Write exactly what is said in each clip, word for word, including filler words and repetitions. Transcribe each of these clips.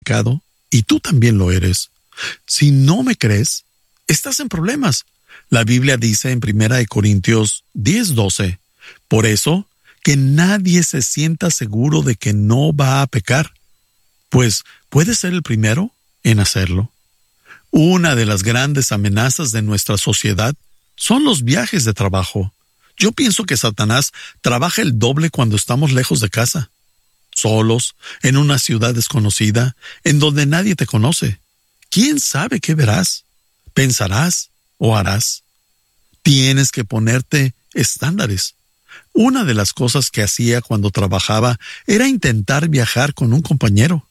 pecado y tú también lo eres. Si no me crees, estás en problemas. La Biblia dice en primera de Corintios diez doce, por eso, que nadie se sienta seguro de que no va a pecar, pues puede ser el primero en hacerlo. Una de las grandes amenazas de nuestra sociedad son los viajes de trabajo. Yo pienso que Satanás trabaja el doble cuando estamos lejos de casa, solos, en una ciudad desconocida, en donde nadie te conoce. ¿Quién sabe qué verás, pensarás o harás? Tienes que ponerte estándares. Una de las cosas que hacía cuando trabajaba era intentar viajar con un compañero.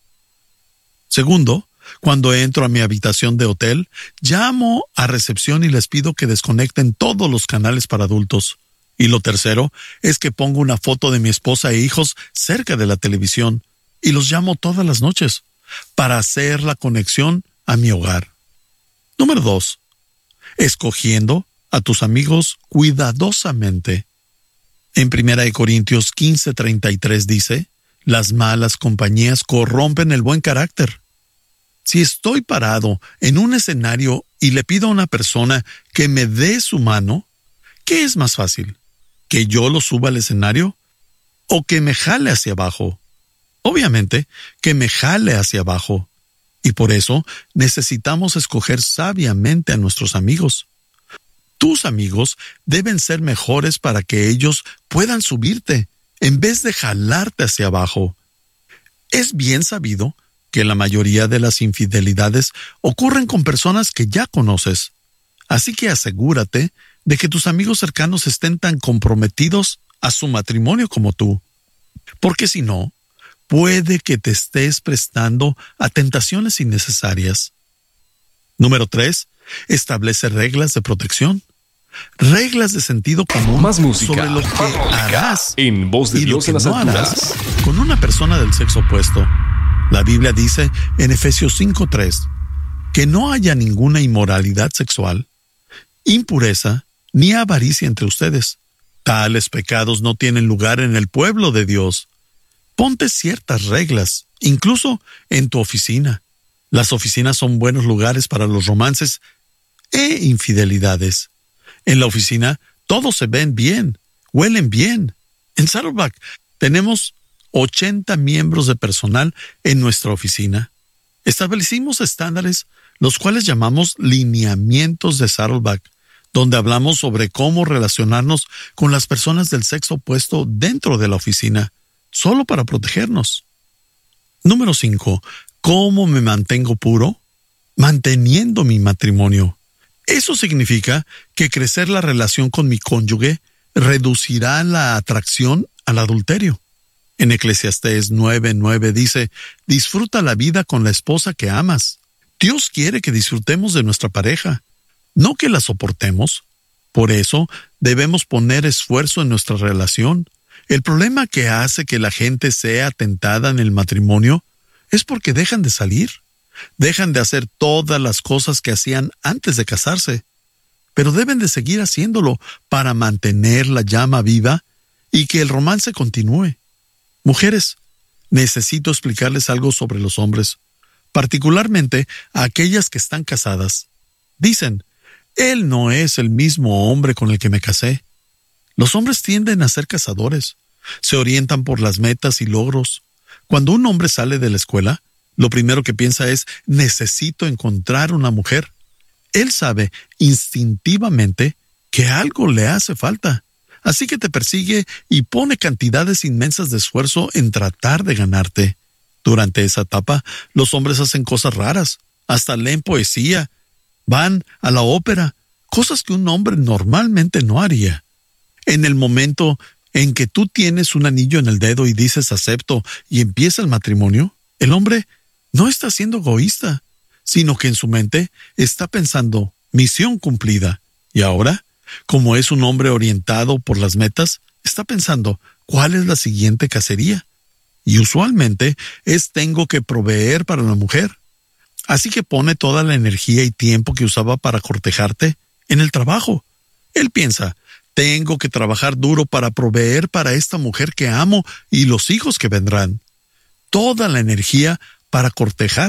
Segundo, cuando entro a mi habitación de hotel, llamo a recepción y les pido que desconecten todos los canales para adultos. Y lo tercero es que pongo una foto de mi esposa e hijos cerca de la televisión y los llamo todas las noches para hacer la conexión a mi hogar. Número dos, escogiendo a tus amigos cuidadosamente. En primera de Corintios quince treinta y tres dice, las malas compañías corrompen el buen carácter. Si estoy parado en un escenario y le pido a una persona que me dé su mano, ¿qué es más fácil? ¿Que yo lo suba al escenario o que me jale hacia abajo? Obviamente, que me jale hacia abajo. Y por eso necesitamos escoger sabiamente a nuestros amigos. Tus amigos deben ser mejores para que ellos puedan subirte en vez de jalarte hacia abajo. Es bien sabido que la mayoría de las infidelidades ocurren con personas que ya conoces. Así que asegúrate de que tus amigos cercanos estén tan comprometidos a su matrimonio como tú. Porque si no, puede que te estés prestando a tentaciones innecesarias. Número tres. Establece reglas de protección. Reglas de sentido común Más música, sobre lo que más música. harás En Voz de y lo Dios que en las no alturas. harás con una persona del sexo opuesto. La Biblia dice en Efesios cinco tres que no haya ninguna inmoralidad sexual, impureza ni avaricia entre ustedes. Tales pecados no tienen lugar en el pueblo de Dios. Ponte ciertas reglas, incluso en tu oficina. Las oficinas son buenos lugares para los romances e infidelidades. En la oficina todos se ven bien, huelen bien. En Saddleback tenemos ochenta miembros de personal en nuestra oficina. Establecimos estándares, los cuales llamamos lineamientos de Saddleback, donde hablamos sobre cómo relacionarnos con las personas del sexo opuesto dentro de la oficina, solo para protegernos. Número cinco. ¿Cómo me mantengo puro? Manteniendo mi matrimonio. Eso significa que crecer la relación con mi cónyuge reducirá la atracción al adulterio. En Eclesiastés nueve nueve dice, disfruta la vida con la esposa que amas. Dios quiere que disfrutemos de nuestra pareja, no que la soportemos. Por eso debemos poner esfuerzo en nuestra relación. El problema que hace que la gente sea tentada en el matrimonio es porque dejan de salir. Dejan de hacer todas las cosas que hacían antes de casarse, pero deben de seguir haciéndolo para mantener la llama viva y que el romance continúe. Mujeres, necesito explicarles algo sobre los hombres, particularmente a aquellas que están casadas. Dicen, él no es el mismo hombre con el que me casé. Los hombres tienden a ser cazadores, se orientan por las metas y logros. Cuando un hombre sale de la escuela, lo primero que piensa es, necesito encontrar una mujer. Él sabe instintivamente que algo le hace falta, así que te persigue y pone cantidades inmensas de esfuerzo en tratar de ganarte. Durante esa etapa, los hombres hacen cosas raras, hasta leen poesía, van a la ópera, cosas que un hombre normalmente no haría. En el momento en que tú tienes un anillo en el dedo y dices acepto y empieza el matrimonio, el hombre no está siendo egoísta, sino que en su mente está pensando, misión cumplida. Y ahora, como es un hombre orientado por las metas, está pensando, ¿cuál es la siguiente cacería? Y usualmente es tengo que proveer para la mujer. Así que pone toda la energía y tiempo que usaba para cortejarte en el trabajo. Él piensa, tengo que trabajar duro para proveer para esta mujer que amo y los hijos que vendrán. Toda la energía para cortejar